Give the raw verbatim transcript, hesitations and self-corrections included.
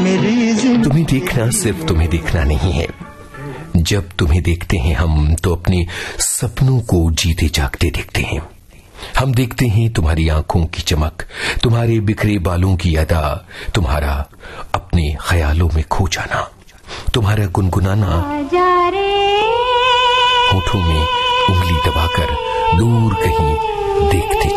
मेरी जिंदगी। तुम्हें देखना सिर्फ तुम्हें देखना नहीं है, जब तुम्हें देखते हैं हम तो अपने सपनों को जीते जागते देखते हैं। हम देखते हैं तुम्हारी आंखों की चमक, तुम्हारे बिखरे बालों की अदा, तुम्हारा अपने ख्यालों में खो जाना, तुम्हारा गुनगुनाना, होठों में उंगली दबाकर दूर कहीं देखते